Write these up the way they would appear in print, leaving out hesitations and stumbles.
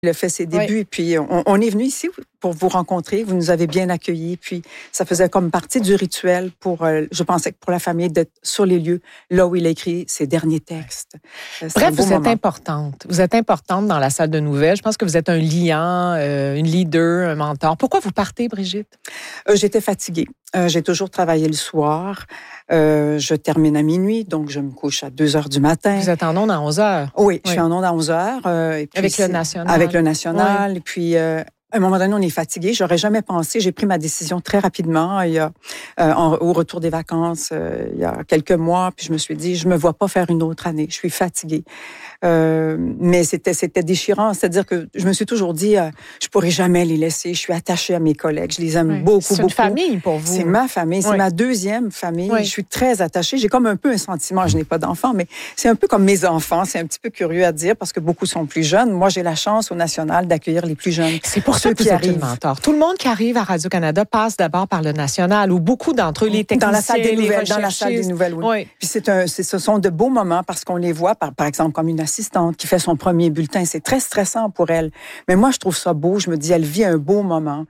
Il a fait ses débuts, et puis on est venu ici pour vous rencontrer. Vous nous avez bien accueillis, puis ça faisait comme partie du rituel pour, je pensais que pour la famille, d'être sur les lieux, là où il a écrit ses derniers textes. Bref, vous êtes importante. Vous êtes importante dans la salle de nouvelles. Je pense que vous êtes un liant, une leader, un mentor. Pourquoi vous partez, Brigitte? J'étais fatiguée. J'ai toujours travaillé le soir. Je termine à minuit, donc je me couche à 2 heures du matin. Vous êtes en ondes à 11 heures? Oui, je suis en ondes à 11 heures. Avec le National. Avec le National. Et puis, à un moment donné, on est fatigué. J'aurais jamais pensé. J'ai pris ma décision très rapidement. Il y a, au retour des vacances, il y a quelques mois, puis je me suis dit, je me vois pas faire une autre année. Je suis fatiguée. Mais c'était déchirant. C'est-à-dire que je me suis toujours dit, je pourrais jamais les laisser. Je suis attachée à mes collègues. Je les aime beaucoup, beaucoup. C'est une famille pour vous. C'est ma famille. C'est ma deuxième famille. Je suis très attachée. J'ai comme un peu un sentiment. Je n'ai pas d'enfants, mais c'est un peu comme mes enfants. C'est un petit peu curieux à dire parce que beaucoup sont plus jeunes. Moi, j'ai la chance au National d'accueillir les plus jeunes. C'est pour ça que vous êtes une mentor. Tout le monde qui arrive à Radio-Canada passe d'abord par le National, où beaucoup d'entre eux, les techniciens, dans la salle des nouvelles, dans la salle des nouvelles, oui. Puis ce sont de beaux moments parce qu'on les voit, par exemple, comme une assistante qui fait son premier bulletin. C'est très stressant pour elle. Mais moi, je trouve ça beau. Je me dis, elle vit un beau moment.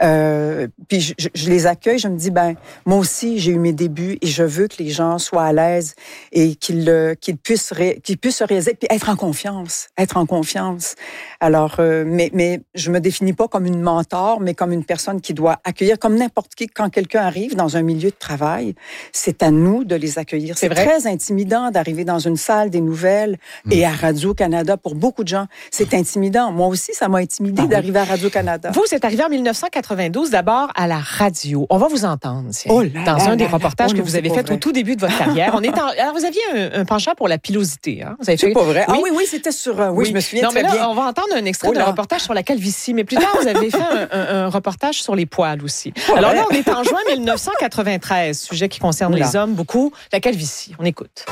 Puis je les accueille. Je me dis, moi aussi, j'ai eu mes débuts et je veux que les gens soient à l'aise et qu'ils puissent se réaliser puis être en confiance. Être en confiance. Alors, mais je me définis pas comme une mentor, mais comme une personne qui doit accueillir, comme n'importe qui. Quand quelqu'un arrive dans un milieu de travail, c'est à nous de les accueillir. C'est très intimidant d'arriver dans une salle des nouvelles et à Radio-Canada. Pour beaucoup de gens, c'est intimidant. Moi aussi, ça m'a intimidée d'arriver à Radio-Canada. Vous êtes arrivé en 1992, d'abord à la radio. On va vous entendre dans un des reportages que vous avez fait au tout début de votre carrière. Alors, vous aviez un penchant pour la pilosité. Hein? C'est pas vrai. Oui, c'était sur... Oui, je me souviens très bien. On va entendre un extrait d'un reportage sur la calvitie, mais plus tard, vous avez fait un reportage sur les poils aussi. Alors là, on est en juin 1993, sujet qui concerne les hommes beaucoup, la calvitie. On écoute.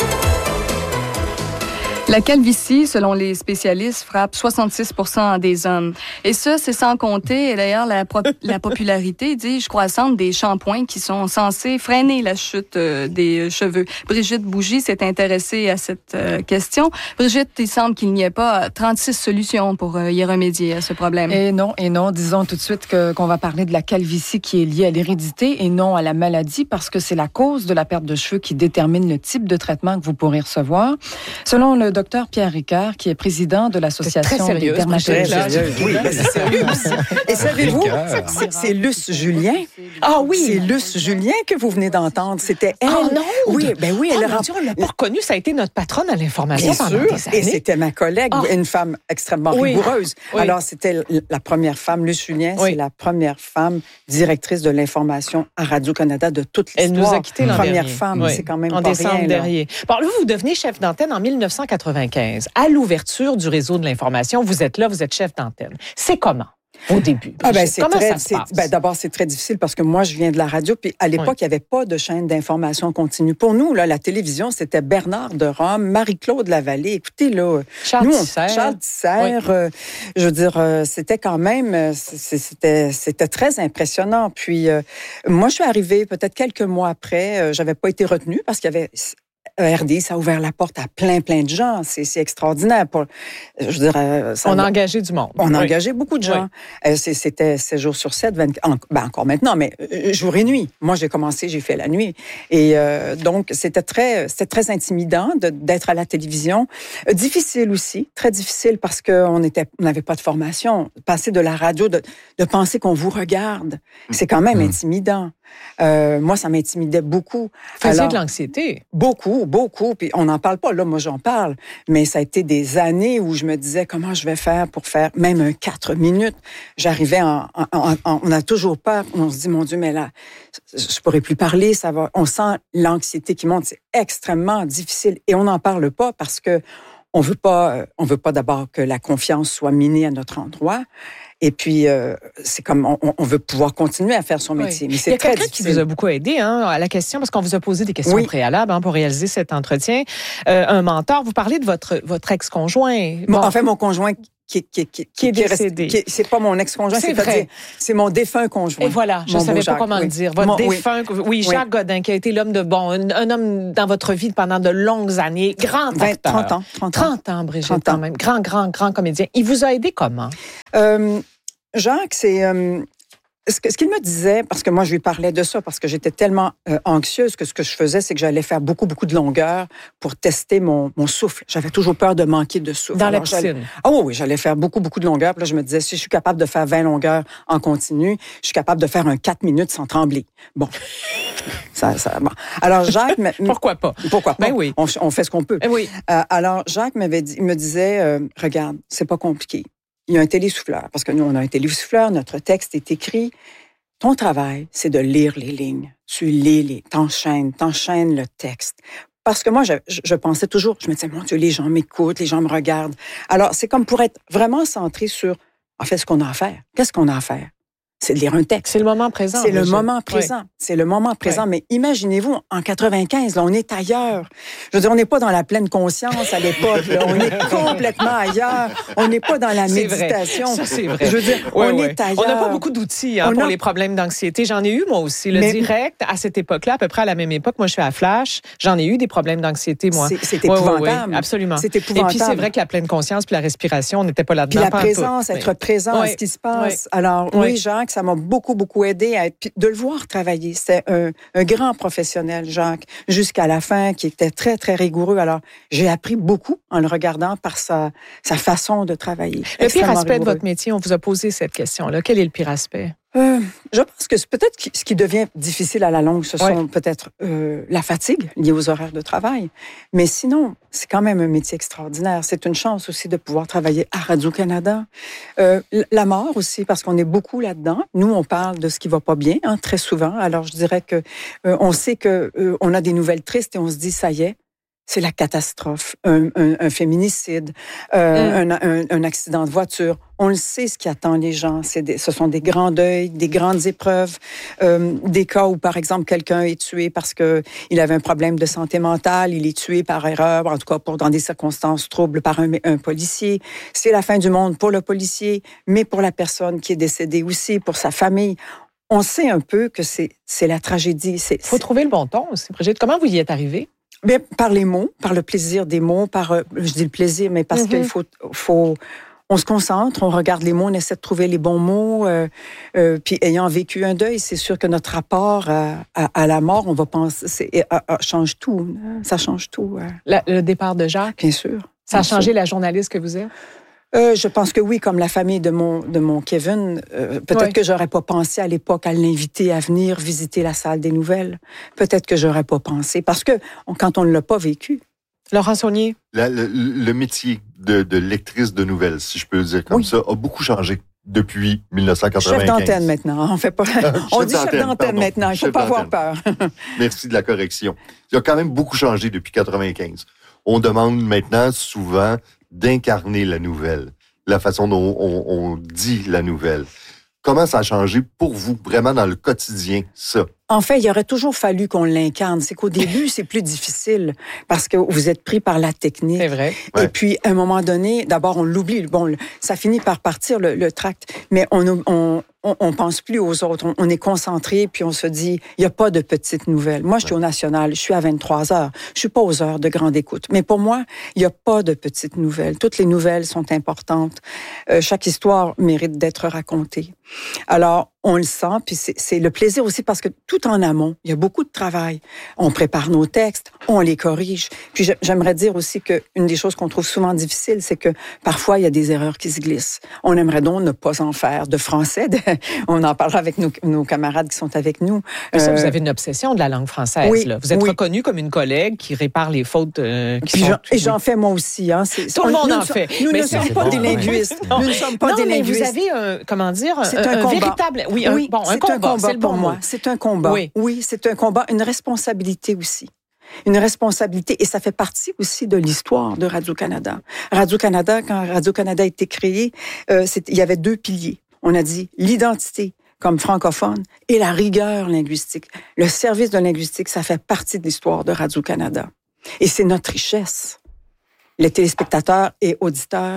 La calvitie, selon les spécialistes, frappe 66% des hommes. Et ça, c'est sans compter, d'ailleurs, la popularité, dis-je, croissante des shampoings qui sont censés freiner la chute des cheveux. Brigitte Bougie s'est intéressée à cette question. Brigitte, il semble qu'il n'y ait pas 36 solutions pour y remédier à ce problème. Et non. Disons tout de suite qu'on va parler de la calvitie qui est liée à l'hérédité et non à la maladie parce que c'est la cause de la perte de cheveux qui détermine le type de traitement que vous pourrez recevoir. Selon le docteur Pierre Ricard, qui est président de l'Association des dermatologistes. Oui, c'est sérieux aussi. Et savez-vous, c'est Luce Julien. Ah oui! C'est Luce Julien que vous venez d'entendre. C'était elle. Oh non! Oui, elle a... on l'a pas reconnue. Ça a été notre patronne à l'information pendant des années. Et c'était ma collègue, une femme extrêmement rigoureuse. Oui. Alors, c'était la première femme, Luce Julien, c'est la première femme directrice de l'information à Radio-Canada de toute l'histoire. Elle nous a quittés l'an dernier. Première femme, c'est quand même pas rien. En décembre dernier. Bon, là, vous devenez chef d'antenne en 1995. À l'ouverture du réseau de l'information, vous êtes là, vous êtes chef d'antenne. C'est comment? Au début. D'abord, c'est très difficile parce que moi, je viens de la radio. Puis à l'époque, il n'y avait pas de chaîne d'information continue. Pour nous, là, la télévision, c'était Bernard de Rome, Marie-Claude Lavallée. Écoutez, là, Charles Tisser. Je veux dire, c'était quand même, c'était très impressionnant. Puis moi, je suis arrivée peut-être quelques mois après. J'avais pas été retenue parce qu'il y avait RD, ça a ouvert la porte à plein de gens. C'est extraordinaire. Je veux dire, on a engagé du monde. On a engagé beaucoup de gens. C'était 7 jours sur 7, encore maintenant, mais jour et nuit. Moi, j'ai fait la nuit. Et donc, c'était très intimidant d'être à la télévision. Difficile aussi, très difficile parce qu'on n'avait pas de formation. Passer de la radio, de penser qu'on vous regarde, c'est quand même intimidant. Moi, ça m'intimidait beaucoup. Vous faisiez de l'anxiété? Beaucoup. Puis on n'en parle pas. Là, moi, j'en parle. Mais ça a été des années où je me disais comment je vais faire pour faire même un 4 minutes. J'arrivais on a toujours peur. On se dit, mon Dieu, mais là, je pourrais plus parler. Ça va. On sent l'anxiété qui monte. C'est extrêmement difficile. Et on n'en parle pas parce que on veut pas d'abord que la confiance soit minée à notre endroit. Et puis, c'est comme, on veut pouvoir continuer à faire son métier. Mais c'est très difficile. Il y a quelqu'un qui vous a beaucoup aidé à la question, parce qu'on vous a posé des questions préalables pour réaliser cet entretien. Un mentor, vous parlez de votre ex-conjoint. En fait, mon conjoint est décédé. C'est pas mon ex-conjoint, c'est vrai. C'est mon défunt conjoint. Et voilà, je ne savais pas comment le dire. Votre défunt, Jacques Godin, qui a été l'homme de un homme dans votre vie pendant de longues années, grand acteur. 30 ans, Brigitte, 30 ans. Quand même. Grand comédien. Il vous a aidé comment? Jacques, c'est... Ce qu'il me disait, parce que moi, je lui parlais de ça, parce que j'étais tellement anxieuse que ce que je faisais, c'est que j'allais faire beaucoup de longueur pour tester mon souffle. J'avais toujours peur de manquer de souffle. Dans la piscine? Oui, j'allais faire beaucoup de longueur. Puis là, je me disais, si je suis capable de faire 20 longueurs en continu, je suis capable de faire un 4 minutes sans trembler. Bon. Bon. Alors, Jacques... Pourquoi pas? Ben oui. On fait ce qu'on peut. Oui. Alors, Jacques me disait, regarde, c'est pas compliqué. Il y a un télésouffleur, parce que nous, on a un télésouffleur, notre texte est écrit. Ton travail, c'est de lire les lignes. Tu lis, t'enchaînes le texte. Parce que moi, je pensais toujours, je me disais, mon Dieu, les gens m'écoutent, les gens me regardent. Alors, c'est comme pour être vraiment centré sur, en fait, ce qu'on a à faire. Qu'est-ce qu'on a à faire? C'est de lire un texte. C'est le moment présent. C'est le moment présent. Oui. C'est le moment présent. Oui. Mais imaginez-vous, en 95, là, on est ailleurs. Je veux dire, on n'est pas dans la pleine conscience à l'époque. Là. On est complètement ailleurs. On n'est pas dans la méditation. Vrai. Ça, c'est vrai. Je veux dire, on est ailleurs. On n'a pas beaucoup d'outils pour les problèmes d'anxiété. J'en ai eu, moi aussi. Direct, à cette époque-là, à peu près à la même époque, moi, je suis à Flash. J'en ai eu des problèmes d'anxiété, moi. C'est épouvantable. Oui, absolument. C'est épouvantable. Et puis, c'est vrai que la pleine conscience puis la respiration, on n'était pas là-dedans. Puis la présence, être présent à ce qui se passe. Alors, oui, Jacques, ça m'a beaucoup aidé de le voir travailler. C'était un grand professionnel, Jacques, jusqu'à la fin, qui était très, très rigoureux. Alors, j'ai appris beaucoup en le regardant par sa façon de travailler. Le pire aspect de votre métier, on vous a posé cette question-là. Quel est le pire aspect? Je pense que c'est peut-être ce qui devient difficile à la longue, ce sont peut-être la fatigue liée aux horaires de travail. Mais sinon, c'est quand même un métier extraordinaire. C'est une chance aussi de pouvoir travailler à Radio-Canada. La mort aussi, parce qu'on est beaucoup là-dedans. Nous, on parle de ce qui va pas bien, très souvent. Alors, je dirais que on sait que on a des nouvelles tristes et on se dit, ça y est, c'est la catastrophe, un féminicide, un accident de voiture. On le sait, ce qui attend les gens. Ce sont des grands deuils, des grandes épreuves, des cas où, par exemple, quelqu'un est tué parce qu'il avait un problème de santé mentale, il est tué par erreur, en tout cas dans des circonstances troubles par un policier. C'est la fin du monde pour le policier, mais pour la personne qui est décédée aussi, pour sa famille. On sait un peu que c'est la tragédie. Il faut trouver le bon ton aussi, Brigitte. Comment vous y êtes arrivée? Bien, par les mots, par le plaisir des mots, je dis le plaisir, mais parce qu'il faut on se concentre, on regarde les mots, on essaie de trouver les bons mots. Puis ayant vécu un deuil, c'est sûr que notre rapport à la mort, on va penser, change tout. Ça change tout. Le départ de Jacques? Bien sûr. Ça a changé la journaliste que vous êtes? Je pense que oui, comme la famille de mon Kevin, peut-être que j'aurais pas pensé à l'époque à l'inviter à venir visiter la salle des nouvelles. Peut-être que j'aurais pas pensé, parce que quand on ne l'a pas vécu. Laurent Saunier? Le métier de lectrice de nouvelles, si je peux le dire comme ça, a beaucoup changé depuis 1995. Chef d'antenne maintenant, on fait pas. On dit chef d'antenne maintenant, il faut pas avoir peur. Merci de la correction. Il a quand même beaucoup changé depuis 1995. On demande maintenant souvent d'incarner la nouvelle, la façon dont on dit la nouvelle. Comment ça a changé pour vous, vraiment dans le quotidien, ça? En fait, il aurait toujours fallu qu'on l'incarne. C'est qu'au début, c'est plus difficile parce que vous êtes pris par la technique. C'est vrai. Et puis, à un moment donné, d'abord, on l'oublie. Bon, ça finit par partir, le tract. Mais on pense plus aux autres. On est concentré, puis on se dit, il n'y a pas de petites nouvelles. Moi, je suis au National, je suis à 23 heures. Je suis pas aux heures de grande écoute. Mais pour moi, il n'y a pas de petites nouvelles. Toutes les nouvelles sont importantes. Chaque histoire mérite d'être racontée. Alors, on le sent, puis c'est le plaisir aussi parce que tout en amont, il y a beaucoup de travail. On prépare nos textes, on les corrige. Puis j'aimerais dire aussi qu'une des choses qu'on trouve souvent difficile, c'est que parfois, il y a des erreurs qui se glissent. On aimerait donc ne pas en faire de français. On en parlera avec nos camarades qui sont avec nous. Mais ça, vous avez une obsession de la langue française. Oui, là. Vous êtes reconnue comme une collègue qui répare les fautes qui sont... Et j'en fais moi aussi. Hein. Tout le monde en fait. Nous ne sommes pas des linguistes. Nous ne sommes pas des linguistes. Mais vous avez, comment dire, un véritable... Oui, un combat, c'est pour moi. C'est un combat. Oui, c'est un combat, une responsabilité aussi. Une responsabilité, et ça fait partie aussi de l'histoire de Radio-Canada. Radio-Canada, quand Radio-Canada a été créé, il y avait 2 piliers. On a dit l'identité comme francophone et la rigueur linguistique. Le service de linguistique, ça fait partie de l'histoire de Radio-Canada. Et c'est notre richesse. Les téléspectateurs et auditeurs,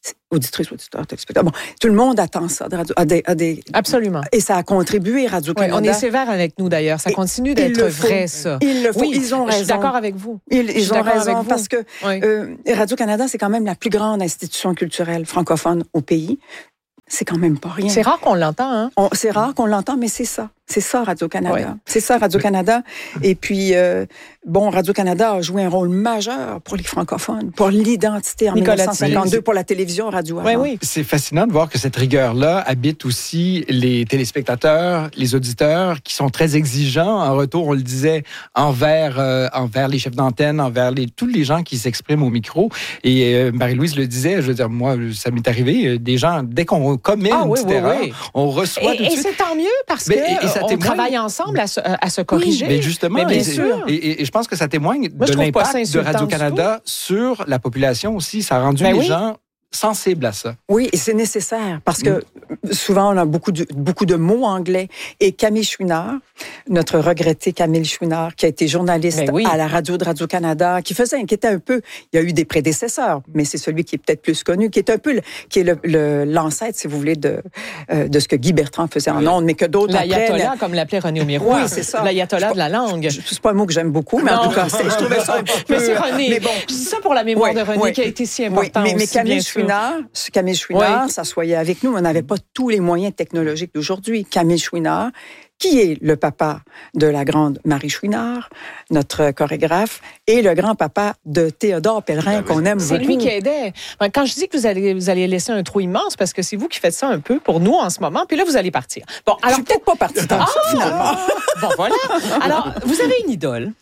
auditrices, auditeurs, téléspectateurs. Bon, tout le monde attend ça de radio, Absolument. Et ça a contribué, Radio-Canada. Oui, on est sévère avec nous, d'ailleurs. Ça continue d'être vrai, ça. Il le faut. Oui, ils ont raison. Je suis d'accord avec vous. Ils ont raison parce que Radio-Canada, c'est quand même la plus grande institution culturelle francophone au pays. C'est quand même pas rien. C'est rare qu'on l'entend, hein? C'est rare qu'on l'entend, mais c'est ça. C'est ça, Radio-Canada. Ouais. C'est ça, Radio-Canada. Et puis, Radio-Canada a joué un rôle majeur pour les francophones, pour l'identité en 1952, pour la télévision radio. Oui. C'est fascinant de voir que cette rigueur-là habite aussi les téléspectateurs, les auditeurs, qui sont très exigeants. En retour, on le disait, envers les chefs d'antenne, envers tous les gens qui s'expriment au micro. Et Marie-Louise le disait, je veux dire, moi, ça m'est arrivé, des gens, dès qu'on commet une petite erreur, on reçoit tout de suite. Et c'est tant mieux parce que on travaille ensemble à se corriger. Mais justement, mais bien sûr. Et je pense que ça témoigne de l'impact de Radio-Canada sur la population aussi. Ça a rendu les gens sensibles à ça. Oui, et c'est nécessaire parce que souvent, on a beaucoup de mots anglais. Et Camille Chouinard, notre regretté Camille Chouinard, qui a été journaliste à la radio de Radio-Canada, qui était un peu, il y a eu des prédécesseurs, mais c'est celui qui est peut-être plus connu, qui est un peu l'ancêtre, si vous voulez, de ce que Guy Bertrand faisait en ondes, mais que d'autres l'ayatollah, comme l'appelait René Aumiroir. Oui, c'est ça. L'ayatollah de la langue. C'est pas un mot que j'aime beaucoup, mais en tout cas, je trouvais ça un peu... Mais c'est René. Mais bon. Je dis ça pour la mémoire de René, qui a été si important aussi, mais Camille Chouinard s'assoyait avec nous. On n'avait pas tous les moyens technologiques d'aujourd'hui. Camille Chouinard, qui est le papa de la grande Marie Chouinard, notre chorégraphe, et le grand-papa de Théodore Pellerin, qu'on aime beaucoup. C'est lui qui aidait. Quand je dis que vous allez laisser un trou immense, parce que c'est vous qui faites ça un peu pour nous en ce moment, puis là, vous allez partir. Bon, alors, je suis peut-être pas partie tant que ça, finalement. Bon, voilà. Alors, vous avez une idole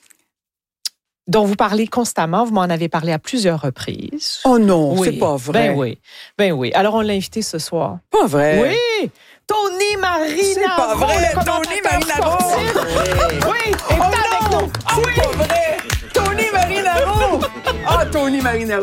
dont vous parlez constamment. Vous m'en avez parlé à plusieurs reprises. Oh non, c'est pas vrai. Ben oui. Alors, on l'a invité ce soir. Pas vrai? Oui! Tony Marinaro! C'est pas vrai! Tony Marinaro! Oui! Et avec nous! C'est pas vrai! Tony Marinaro! Tony Marinaro!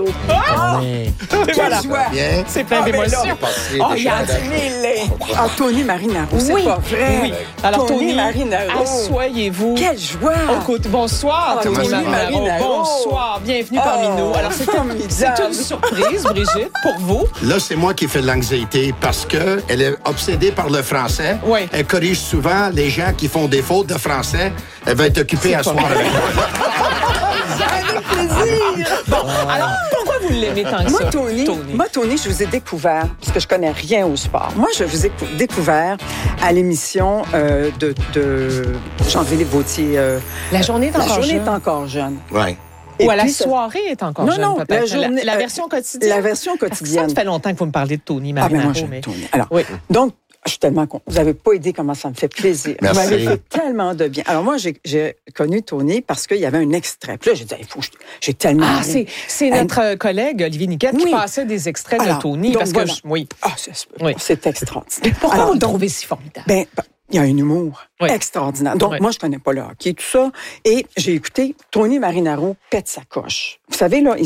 Quelle joie! C'est plein d'émotions. Il y a 10 000. Tony Marinaro, c'est pas vrai. Oui. Alors, Tony Marinaro. Assoyez-vous. Quelle joie! Bonsoir, Tony Marinaro. Bonsoir, bienvenue parmi nous. Alors, c'est une surprise, Brigitte, pour vous. Là, c'est moi qui fais de l'anxiété parce que elle est obsédée par le français. Oui. Elle corrige souvent les gens qui font des fautes de français. Elle va être occupée à soir avec moi. Avec plaisir! Bon, alors, pourquoi vous l'aimez tant que ça? Moi, Tony, je vous ai découvert, parce que je connais rien au sport. Moi, je vous ai découvert à l'émission de Jean-Philippe Vautier. La journée est encore jeune. Oui. Ou à la soirée est encore jeune, peut-être. La version quotidienne. La version quotidienne. Ça fait longtemps que vous me parlez de Tony Marinaro. Moi, j'aime Tony. Alors, donc, je suis tellement contente. Vous n'avez pas idée comment ça me fait plaisir. Merci. Vous m'avez fait tellement de bien. Alors moi, j'ai connu Tony parce qu'il y avait un extrait. Puis là, j'ai dit, j'ai tellement... c'est notre collègue Olivier Niquette qui passait des extraits de Tony. Donc, parce que c'est extraordinaire. Pourquoi vous le trouvez si formidable? Il y a un humour extraordinaire. Donc, moi, je connais pas le hockey, tout ça. Et j'ai écouté Tony Marinaro pète sa coche. Vous savez, là,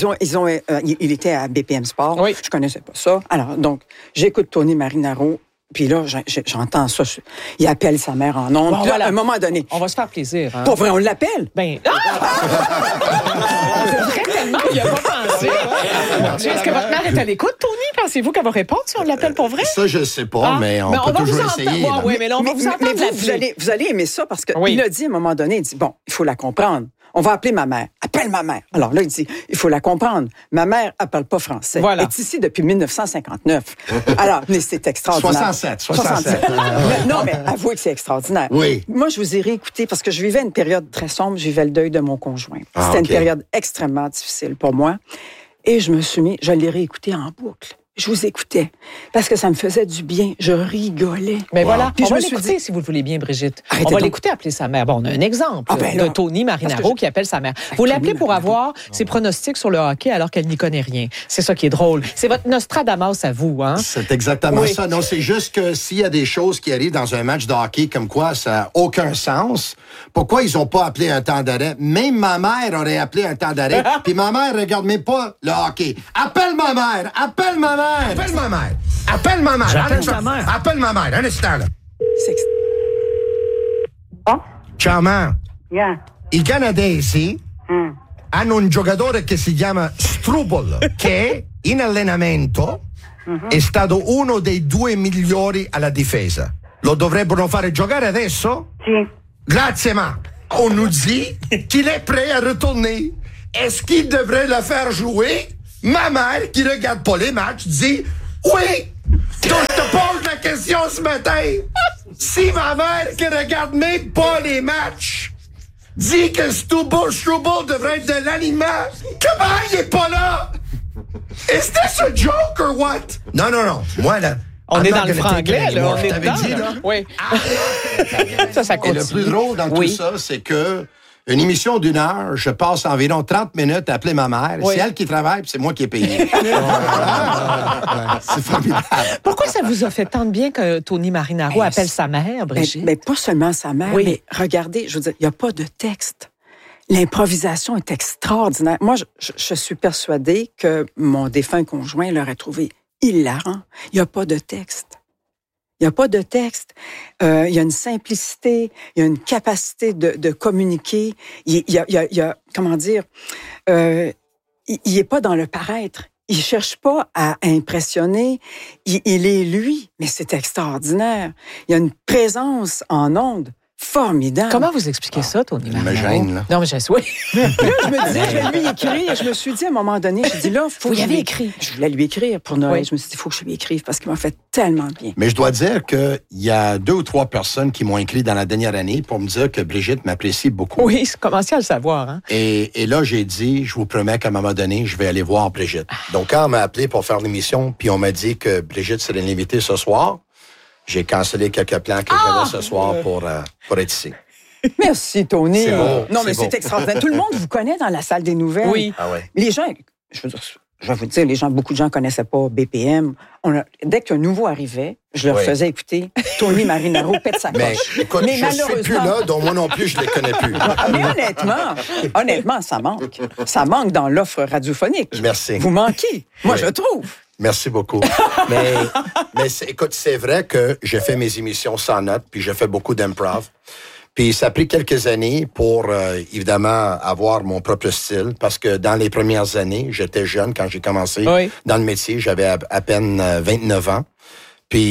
il était à BPM Sport. Oui. Je connaissais pas ça. Alors, donc, j'écoute Tony Marinaro. Puis là, j'entends ça. Il appelle sa mère en ondes. Puis là, à un moment donné... On va se faire plaisir. Hein? Pas vrai, on l'appelle? Tellement, il n'y a pas pensé. Est-ce que votre mère est à l'écoute, Tony? Pensez-vous qu'elle va répondre si on l'appelle pour vrai? Ça, je ne sais pas, mais on peut toujours essayer. Mais là, on va vous entendre. Vous allez aimer ça parce qu'il a dit à un moment donné, il dit, bon, il faut la comprendre. On va appeler ma mère. Appelle ma mère. Alors là, il dit, il faut la comprendre. Ma mère, elle parle pas français. Elle est ici depuis 1959. Alors, mais c'est extraordinaire. 67. Non, mais avouez que c'est extraordinaire. Oui. Moi, je vous ai réécouté parce que je vivais une période très sombre. Je vivais le deuil de mon conjoint. C'était une période extrêmement difficile pour moi. Et je l'ai réécouté en boucle. Je vous écoutais parce que ça me faisait du bien. Je rigolais. Mais voilà. Puis on va l'écouter, si vous le voulez bien, Brigitte. On va l'écouter appeler sa mère. Bon, on a un exemple de Tony Marinaro qui appelle sa mère. Vous l'appelez pour avoir ses pronostics sur le hockey alors qu'elle n'y connaît rien. C'est ça qui est drôle. C'est votre Nostradamus à vous, hein? C'est exactement ça. Non, c'est juste que s'il y a des choses qui arrivent dans un match de hockey comme quoi ça n'a aucun sens, pourquoi ils n'ont pas appelé un temps d'arrêt? Même ma mère aurait appelé un temps d'arrêt. Puis ma mère ne regarde même pas le hockey. Appelle ma mère! Appelle ma mère! Appelle ma mère! Appelle ma mère! Appelle ma mère! Un instant, là. Ciao, ma. I canadesi hanno un giocatore che si chiama Struble, che in allenamento è stato uno dei 2 migliori alla difesa. Lo dovrebbero fare giocare adesso? Sì. Grazie, ma on nous dit qu'il est prêt à retourner. Est-ce qu'il devrait le faire jouer? Ma mère, qui regarde pas les matchs, dit oui. Donc, je te pose la question ce matin. Si ma mère, qui regarde même pas les matchs, dit que Struble devrait être de l'aliment, comment il est pas là? Is this a joke or what? Non. Moi, là. On est dans le franglais, là. On est dedans, dit, là. Oui. Ça continue. Et le plus drôle dans tout ça, c'est que une émission d'1 heure, je passe environ 30 minutes à appeler ma mère. Oui. C'est elle qui travaille, puis c'est moi qui ai payé. C'est formidable. Pourquoi ça vous a fait tant de bien que Tony Marinaro appelle sa mère, Brigitte? Mais pas seulement sa mère, mais regardez, je veux dire, il n'y a pas de texte. L'improvisation est extraordinaire. Moi, je suis persuadée que mon défunt conjoint l'aurait trouvé hilarant. Il n'y a pas de texte. Il n'y a pas de texte. Il y a une simplicité, il y a une capacité de communiquer. Il y a comment dire, il n'est pas dans le paraître. Il cherche pas à impressionner. Il est lui, mais c'est extraordinaire. Il y a une présence en ondes formidable. Comment vous expliquez ça, Tony Marinaro? Je me gêne, là. Non, mais oui. Là, je me disais, je vais lui écrire. Je me suis dit, à un moment donné, je dis là, faut vous que y avez écrit. Je voulais lui écrire pour Noël. Oui. Je me suis dit, il faut que je lui écrive parce qu'il m'a fait tellement bien. Mais je dois dire qu'il y a 2 ou 3 personnes qui m'ont écrit dans la dernière année pour me dire que Brigitte m'apprécie beaucoup. Oui, je commençais à le savoir. Hein? Et là, j'ai dit, je vous promets qu'à un moment donné, je vais aller voir Brigitte. Donc, quand on m'a appelé pour faire l'émission, puis on m'a dit que Brigitte serait l'invitée ce soir, j'ai cancellé quelques plans que j'avais ce soir pour être ici. Merci, Tony. C'est beau, non, mais c'est extraordinaire. Tout le monde vous connaît dans la salle des nouvelles. Oui. Ah ouais. Les gens, je vais vous dire, beaucoup de gens connaissaient pas BPM. Dès qu'un nouveau arrivait, je leur faisais écouter Tony Marinaro pète sa coche. Mais écoute, mais je ne suis plus là, donc moi non plus, je ne les connais plus. Mais honnêtement, ça manque. Ça manque dans l'offre radiophonique. Merci. Vous manquez. Moi, je trouve. Merci beaucoup. mais écoute, c'est vrai que j'ai fait mes émissions sans notes, puis j'ai fait beaucoup d'improv. Puis ça a pris quelques années pour, évidemment, avoir mon propre style, parce que dans les premières années, j'étais jeune quand j'ai commencé dans le métier, j'avais à peine 29 ans. Puis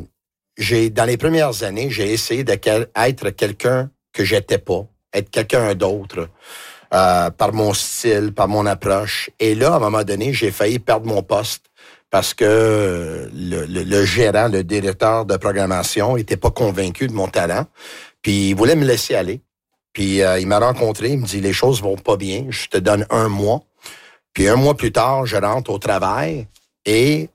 dans les premières années, j'ai essayé d'être quelqu'un que j'étais pas, être quelqu'un d'autre, par mon style, par mon approche. Et là, à un moment donné, j'ai failli perdre mon poste parce que le gérant, le directeur de programmation était pas convaincu de mon talent. Puis il voulait me laisser aller. Puis il m'a rencontré, il me dit, les choses vont pas bien, je te donne 1 mois. Puis 1 mois plus tard, je rentre au travail et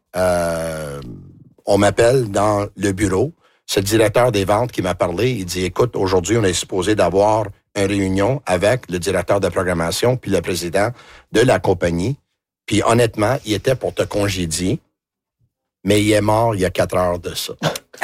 on m'appelle dans le bureau. C'est le directeur des ventes qui m'a parlé. Il dit, écoute, aujourd'hui, on est supposé d'avoir une réunion avec le directeur de programmation puis le président de la compagnie. Puis honnêtement, il était pour te congédier, mais il est mort il y a 4 heures de ça.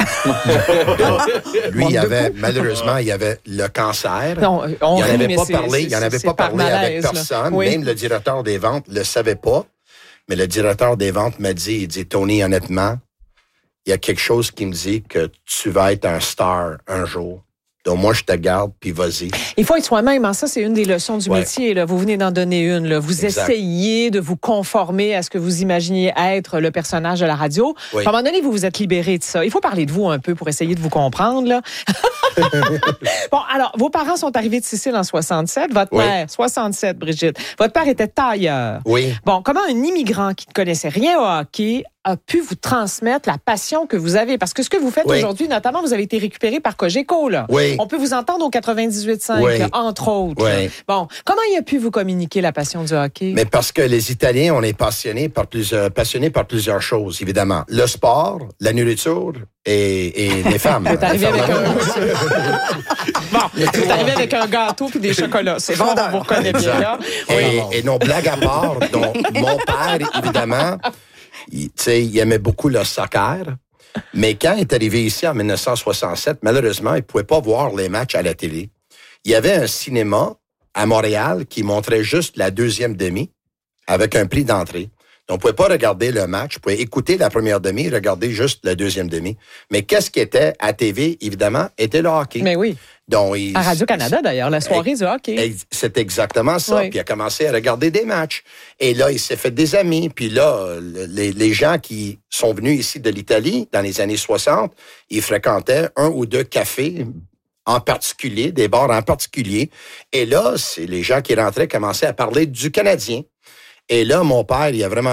Lui, malheureusement, il avait le cancer. Non, il n'en avait pas parlé avec personne. Oui. Même le directeur des ventes ne le savait pas. Mais le directeur des ventes m'a dit, il dit, Tony, honnêtement, il y a quelque chose qui me dit que tu vas être un star un jour. Donc, moi, je te garde, puis vas-y. Il faut être soi-même. Hein? Ça, c'est une des leçons du métier. Là. Vous venez d'en donner une. Là. Vous essayez de vous conformer à ce que vous imaginiez être le personnage de la radio. Oui. À un moment donné, vous vous êtes libéré de ça. Il faut parler de vous un peu pour essayer de vous comprendre. Là. Bon, alors, vos parents sont arrivés de Sicile en 67. Votre père, 67, Brigitte. Votre père était tailleur. Oui. Bon, comment un immigrant qui ne connaissait rien au hockey a pu vous transmettre la passion que vous avez? Parce que ce que vous faites aujourd'hui, notamment, vous avez été récupéré par Cogeco, là. Oui. On peut vous entendre au 98.5, entre autres. Oui. Bon, comment il a pu vous communiquer la passion du hockey? Mais parce que les Italiens, on est passionnés par plusieurs choses, évidemment. Le sport, la nourriture et les femmes. Vous êtes arrivé avec un gâteau puis des chocolats. C'est bon, on vous reconnaît bien, là. Et non, blague à part, donc, mon père, évidemment, il aimait beaucoup le soccer. Mais quand il est arrivé ici en 1967, malheureusement, il ne pouvait pas voir les matchs à la télé. Il y avait un cinéma à Montréal qui montrait juste la deuxième demi avec un prix d'entrée. Donc, on ne pouvait pas regarder le match. On pouvait écouter la première demi, regarder juste la deuxième demi. Mais qu'est-ce qui était à TV, évidemment, était le hockey. Mais oui. Donc, à Radio-Canada, d'ailleurs, la soirée du hockey. C'est exactement ça. Oui. Puis il a commencé à regarder des matchs. Et là, il s'est fait des amis. Puis là, les gens qui sont venus ici de l'Italie dans les années 60, ils fréquentaient 1 ou 2 cafés en particulier, des bars en particulier. Et là, c'est les gens qui rentraient commençaient à parler du Canadien. Et là, mon père, il a vraiment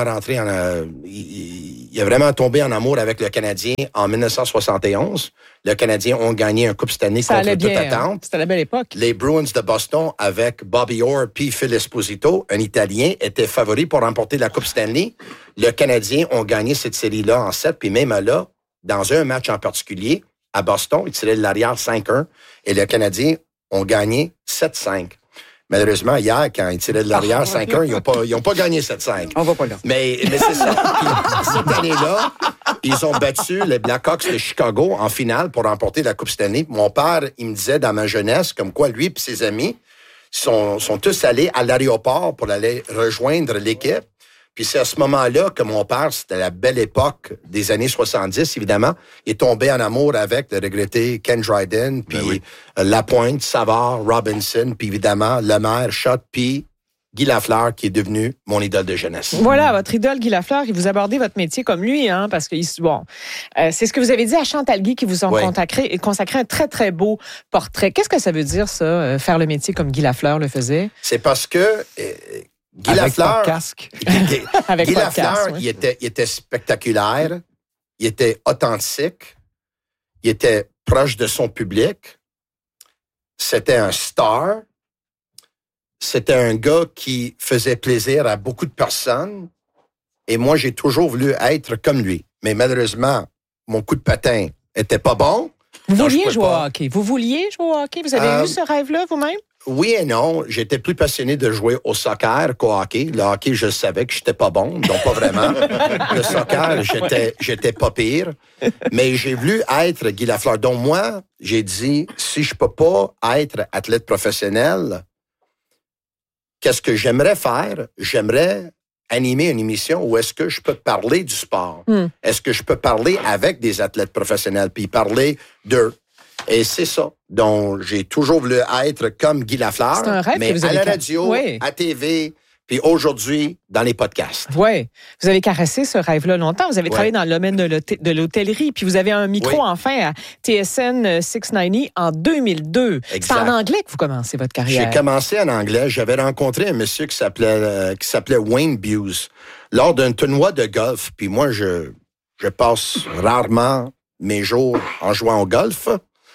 il a vraiment tombé en amour avec le Canadien en 1971. Le Canadien ont gagné un Coupe Stanley contre toute attente. C'était la belle époque. Les Bruins de Boston, avec Bobby Orr puis Phil Esposito, un Italien, étaient favoris pour remporter la Coupe Stanley. Le Canadien ont gagné cette série-là en 7, puis même là, dans un match en particulier, à Boston, ils tiraient de l'arrière 5-1, et le Canadien ont gagné 7-5. Malheureusement, hier, quand ils tiraient de l'arrière 5-1, ils n'ont pas gagné 7-5. On va pas là. Mais c'est ça. Puis, cette année-là, ils ont battu les Blackhawks de Chicago en finale pour remporter la Coupe Stanley. Mon père, il me disait dans ma jeunesse, comme quoi lui et ses amis sont tous allés à l'aéroport pour aller rejoindre l'équipe. Puis c'est à ce moment-là que mon père, c'était la belle époque des années 70, évidemment, est tombé en amour avec le regretté Ken Dryden, puis Lapointe, Savard, Robinson, puis évidemment Lemaire, Schott, puis Guy Lafleur, qui est devenu mon idole de jeunesse. Voilà, votre idole Guy Lafleur, et vous abordez votre métier comme lui, hein, parce que c'est ce que vous avez dit à Chantal Guy, qui vous ont consacré un très, très beau portrait. Qu'est-ce que ça veut dire, ça, faire le métier comme Guy Lafleur le faisait? C'est parce que... Guy Lafleur, Guy Lafleur, il était spectaculaire, il était authentique, il était proche de son public, c'était un star, c'était un gars qui faisait plaisir à beaucoup de personnes, et moi, j'ai toujours voulu être comme lui. Mais malheureusement, mon coup de patin était pas bon. Vous vouliez jouer au hockey? Vous avez eu ce rêve-là vous-même? Oui et non. J'étais plus passionné de jouer au soccer qu'au hockey. Le hockey, je savais que j'étais pas bon, donc pas vraiment. Le soccer, j'étais pas pire. Mais j'ai voulu être Guy Lafleur. Donc moi, j'ai dit, si je peux pas être athlète professionnel, qu'est-ce que j'aimerais faire? J'aimerais animer une émission où est-ce que je peux parler du sport? Est-ce que je peux parler avec des athlètes professionnels puis parler d'eux? Et c'est ça. Donc, j'ai toujours voulu être comme Guy Lafleur, c'est un rêve mais que vous à avez la radio, à TV, puis aujourd'hui, dans les podcasts. Oui. Vous avez caressé ce rêve-là longtemps. Vous avez travaillé dans le domaine de l'hôtellerie, puis vous avez un micro enfin à TSN 690 en 2002. Exact. C'est en anglais que vous commencez votre carrière. J'ai commencé en anglais. J'avais rencontré un monsieur qui s'appelait Wayne Buse lors d'un tournoi de golf. Puis moi, je passe rarement mes jours en jouant au golf.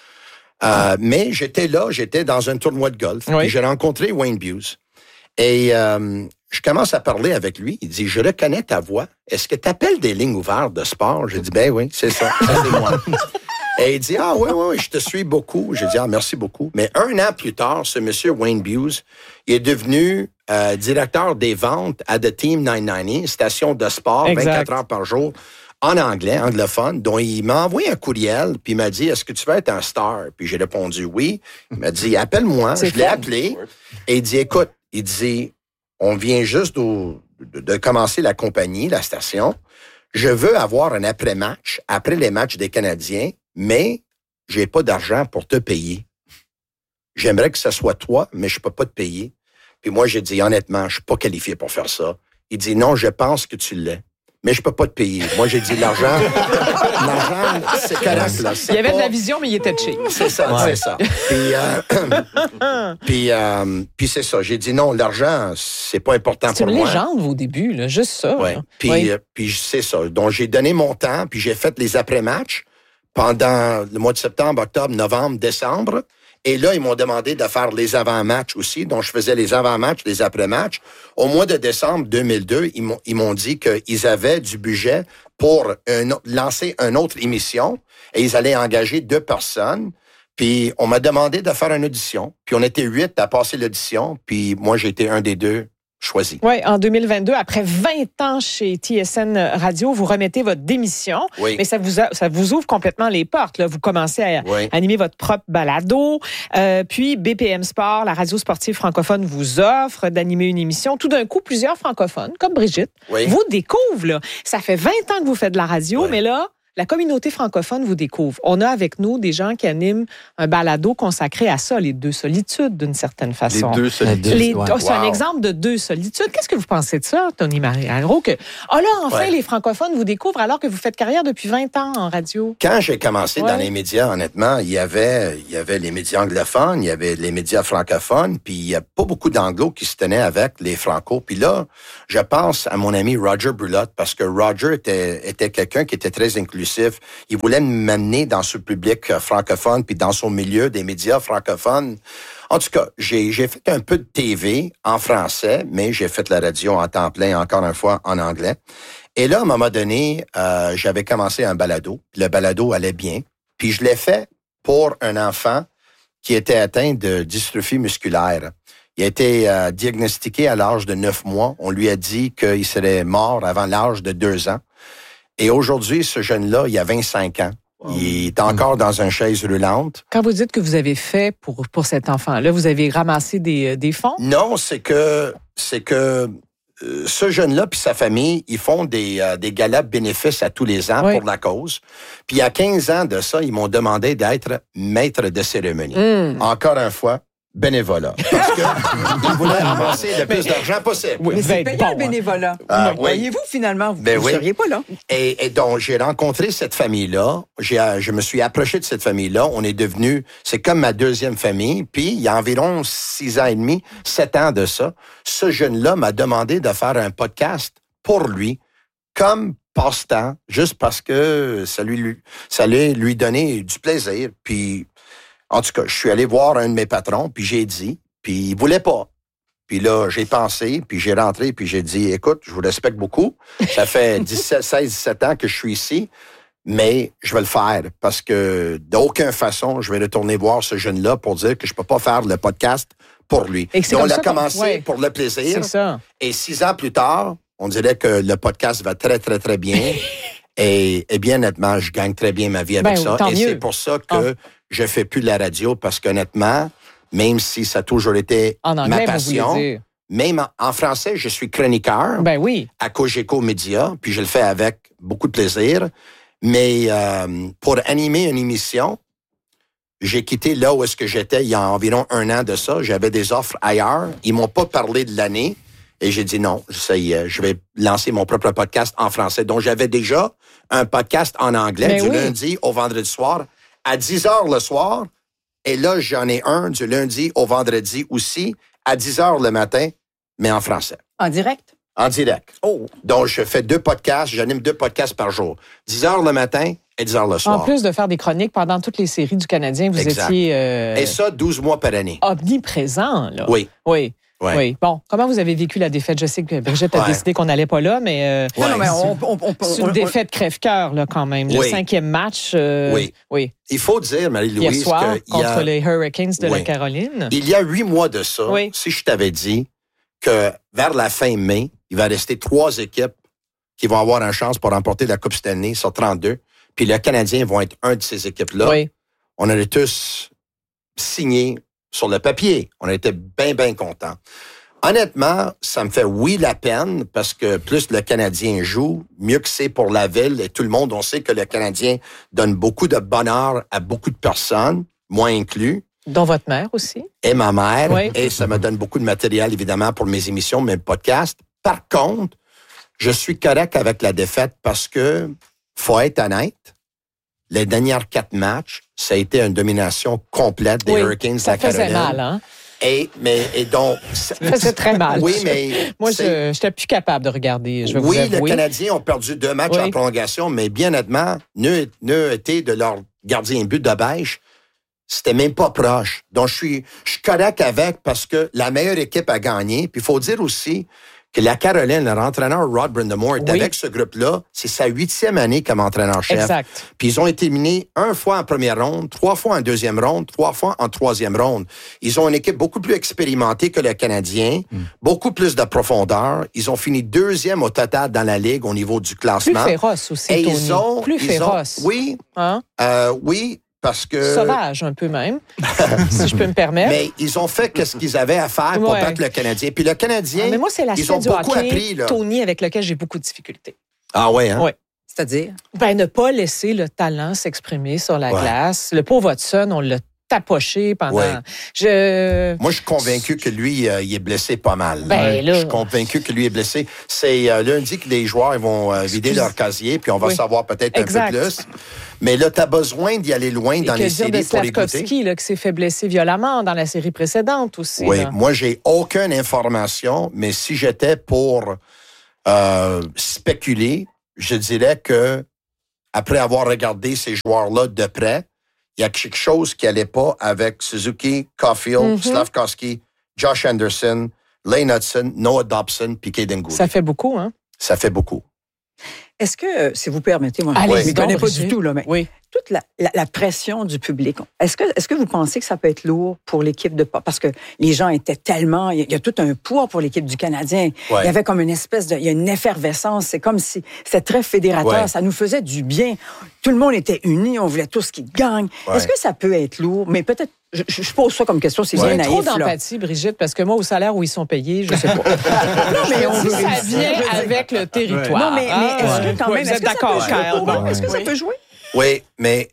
Mais j'étais dans un tournoi de golf. Oui. Et j'ai rencontré Wayne Buse. Et je commence à parler avec lui. Il dit, je reconnais ta voix. Est-ce que tu appelles des lignes ouvertes de sport? J'ai dit, ben oui, c'est ça. Ça, c'est moi. Et il dit, oui, je te suis beaucoup. J'ai dit, merci beaucoup. Mais 1 an plus tard, ce monsieur Wayne Buse, il est devenu directeur des ventes à The Team 990, station de sport, exact. 24 heures par jour. En anglais, anglophone, dont il m'a envoyé un courriel, puis il m'a dit, est-ce que tu veux être un star? Puis j'ai répondu oui. Il m'a dit, appelle-moi. Je l'ai appelé. Et il dit, écoute, on vient juste de commencer la compagnie, la station. Je veux avoir un après-match, après les matchs des Canadiens, mais j'ai pas d'argent pour te payer. J'aimerais que ce soit toi, mais je peux pas te payer. Puis moi, j'ai dit, honnêtement, je suis pas qualifié pour faire ça. Il dit, non, je pense que tu l'es. Mais je peux pas te payer. Moi, j'ai dit, l'argent, c'est correct, là. Il y avait de la vision, mais il était cheap. C'est ça, c'est ça. Puis c'est ça. J'ai dit, non, l'argent, c'est pas important pour moi. C'est une légende, au début, là, juste ça. Ouais. Puis c'est ça. Donc, j'ai donné mon temps, puis j'ai fait les après-matchs pendant le mois de septembre, octobre, novembre, décembre. Et là, ils m'ont demandé de faire les avant-matchs aussi. Donc, je faisais les avant-matchs, les après-matchs. Au mois de décembre 2002, ils m'ont dit qu'ils avaient du budget pour lancer une autre émission et ils allaient engager 2 personnes. Puis, on m'a demandé de faire une audition. Puis, on était 8 à passer l'audition. Puis, moi, j'ai été un des 2 choisi. Oui, en 2022, après 20 ans chez TSN Radio, vous remettez votre démission. Oui. Mais ça vous ouvre complètement les portes. Là. Vous commencez à animer votre propre balado. Puis BPM Sport, la radio sportive francophone, vous offre d'animer une émission. Tout d'un coup, plusieurs francophones, comme Brigitte, vous découvrent. Là. Ça fait 20 ans que vous faites de la radio, mais là, la communauté francophone vous découvre. On a avec nous des gens qui animent un balado consacré à ça, les deux solitudes, d'une certaine façon. Les deux solitudes. C'est un exemple de deux solitudes. Qu'est-ce que vous pensez de ça, Tony Mariano? Les francophones vous découvrent alors que vous faites carrière depuis 20 ans en radio. Quand j'ai commencé dans les médias, honnêtement, il y avait les médias anglophones, il y avait les médias francophones, puis il n'y a pas beaucoup d'anglos qui se tenaient avec les francos. Puis là, je pense à mon ami Roger Brulotte, parce que Roger était quelqu'un qui était très inclusif. Il voulait m'amener dans ce public francophone puis dans son milieu des médias francophones. En tout cas, j'ai fait un peu de TV en français, mais j'ai fait la radio en temps plein, encore une fois, en anglais. Et là, à un moment donné, j'avais commencé un balado. Le balado allait bien. Puis je l'ai fait pour un enfant qui était atteint de dystrophie musculaire. Il a été diagnostiqué à l'âge de 9 mois. On lui a dit qu'il serait mort avant l'âge de 2 ans. Et aujourd'hui, ce jeune-là, il a 25 ans. Wow. Il est encore dans une chaise roulante. Quand vous dites que vous avez fait pour cet enfant-là, vous avez ramassé des fonds? Non, c'est que ce jeune-là puis sa famille, ils font des galas bénéfices à tous les ans pour la cause. Puis il y a 15 ans de ça, ils m'ont demandé d'être maître de cérémonie. Encore une fois, bénévolat. Parce qu'ils voulaient avancer le plus d'argent possible. Oui, mais c'est payant, le bénévolat. Voyez-vous, finalement, vous ne seriez pas là. Et donc, j'ai rencontré cette famille-là. Je me suis approché de cette famille-là. On est devenu, c'est comme ma deuxième famille. Puis, il y a environ 6 ans et demi, 7 ans de ça, ce jeune-là m'a demandé de faire un podcast pour lui, comme passe-temps, juste parce que ça allait lui donner du plaisir. Puis, en tout cas, je suis allé voir un de mes patrons, puis j'ai dit, puis il voulait pas. Puis là, j'ai pensé, puis j'ai rentré, puis j'ai dit, écoute, je vous respecte beaucoup. Ça fait 16-17 ans que je suis ici, mais je vais le faire parce que d'aucune façon, je vais retourner voir ce jeune-là pour dire que je peux pas faire le podcast pour lui. Et on l'a commencé pour le plaisir. C'est ça. Et 6 ans plus tard, on dirait que le podcast va très, très, très bien. Et bien nettement, je gagne très bien ma vie avec ça. Et c'est pour ça que je fais plus de la radio parce qu'honnêtement, même si ça a toujours été ma passion, même en français, je suis chroniqueur à Cogeco Média, puis je le fais avec beaucoup de plaisir. Mais pour animer une émission, j'ai quitté là où est-ce que j'étais il y a environ 1 an de ça. J'avais des offres ailleurs. Ils m'ont pas parlé de l'année. Et j'ai dit non, ça y est, je vais lancer mon propre podcast en français. Donc, j'avais déjà un podcast en anglais lundi au vendredi soir à 10h le soir. Et là, j'en ai un du lundi au vendredi aussi à 10h le matin, mais en français. En direct? En direct. Oh! Donc, je fais 2 podcasts, j'anime 2 podcasts par jour. 10h le matin et 10h le soir. En plus de faire des chroniques pendant toutes les séries du Canadien, vous étiez... Et ça, 12 mois par année. Omniprésent, là. Oui. Oui. Ouais. Oui. Bon, comment vous avez vécu la défaite? Je sais que Brigitte a décidé qu'on n'allait pas là, mais, c'est une défaite crève-cœur, là, quand même. Le 5e match. Oui. Il faut dire, Marie-Louise, hier soir, contre les Hurricanes de la Caroline. Il y a 8 mois de ça, si je t'avais dit que vers la fin mai, il va rester 3 équipes qui vont avoir une chance pour remporter la Coupe Stanley sur 32, puis les Canadiens vont être un de ces équipes-là. On aurait tous signé sur le papier. On était bien, bien contents. Honnêtement, ça me fait la peine parce que plus le Canadien joue, mieux que c'est pour la ville et tout le monde. On sait que le Canadien donne beaucoup de bonheur à beaucoup de personnes, moi inclus. Dont votre mère aussi. Et ma mère. Et ça me donne beaucoup de matériel, évidemment, pour mes émissions, mes podcasts. Par contre, je suis correct avec la défaite parce que, faut être honnête, les derniers 4 matchs, ça a été une domination complète des Hurricanes de la Caroline. Ça faisait mal, hein? Et donc... Ça faisait très mal. Oui, mais... Moi, je n'étais plus capable de regarder, je vais vous avouer. Les Canadiens ont perdu 2 matchs en prolongation, mais bien nettement, ne été de leur gardien but de Bèche, c'était même pas proche. Donc, je suis correct avec parce que la meilleure équipe a gagné. Puis, il faut dire aussi que la Caroline, leur entraîneur Rod Brind'Amour, est avec ce groupe-là. C'est sa 8e année comme entraîneur-chef. Exact. Puis ils ont été éliminés 1 fois en première ronde, 3 fois en deuxième ronde, 3 fois en troisième ronde. Ils ont une équipe beaucoup plus expérimentée que le Canadien, beaucoup plus de profondeur. Ils ont fini 2e au total dans la Ligue au niveau du classement. Plus féroce aussi, Et Tony. Plus féroce. Oui. Hein? Oui. Parce que... Sauvage, un peu même, si je peux me permettre. Mais ils ont fait ce qu'ils avaient à faire pour battre le Canadien. Puis le Canadien, mais moi, c'est ils ont beaucoup appris. Là. Tony, avec lequel j'ai beaucoup de difficultés. Ah ouais, hein? Oui. C'est-à-dire? Ne pas laisser le talent s'exprimer sur la glace. Le pauvre Hudson, on l'a tapoché pendant... Ouais. Moi, je suis convaincu que lui, il est blessé pas mal. Je suis convaincu que lui est blessé. C'est lundi que les joueurs ils vont vider leur casier, puis on va savoir peut-être un peu plus. Mais là, tu as besoin d'y aller loin dans les séries pour les goûter. Slavkovski, qui s'est fait blesser violemment dans la série précédente aussi. Oui, moi, j'ai aucune information, mais si j'étais pour spéculer, je dirais que après avoir regardé ces joueurs-là de près, il y a quelque chose qui n'allait pas avec Suzuki, Caulfield, Slavkovski, Josh Anderson, Lane Hudson, Noah Dobson, puis Kaden Goulet. Ça fait beaucoup, hein? Ça fait beaucoup. Est-ce que, si vous permettez, moi, je ne m'y connais pas du tout, là, mais toute la pression du public, est-ce que vous pensez que ça peut être lourd pour l'équipe de... Parce que les gens étaient tellement... Il y a tout un poids pour l'équipe du Canadien. Il y avait comme une espèce de... Il y a une effervescence. C'est comme si c'était très fédérateur. Ça nous faisait du bien. Tout le monde était uni. On voulait tous qu'ils gagnent. Est-ce que ça peut être lourd? Mais peut-être... Je pose ça comme question, c'est bien naïf. Trop d'empathie, Brigitte, parce que moi, au salaire où ils sont payés, je sais pas. mais on ça vient avec le territoire. Non, mais est-ce que quand même... Est-ce que ça peut jouer? Oui, mais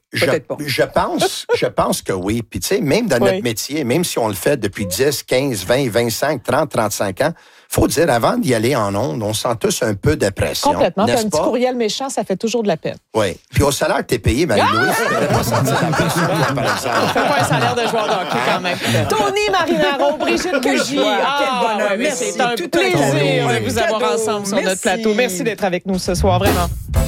je pense que oui. Puis tu sais, même dans notre métier, même si on le fait depuis 10, 15, 20, 25, 30, 35 ans, faut dire, avant d'y aller en ondes, on sent tous un peu de pression. Complètement. Puis un petit courriel méchant, ça fait toujours de la peine. Oui. Puis au salaire que t'es payé, Marie-Louise, tu ne pas sentir la pression, par exemple. Fais pas un salaire de joueur de hockey quand même. Tony Marinaro, Brigitte Bougie. Quel bonheur. Merci. C'est un plaisir de vous avoir ensemble sur notre plateau. Merci d'être avec nous ce soir, vraiment.